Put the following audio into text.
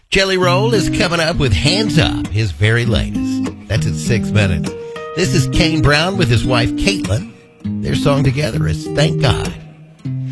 Jelly Roll is coming up with Hands Up, his very latest. That's in 6 minutes. This is Kane Brown with his wife, Caitlin. Their song together is Thank God.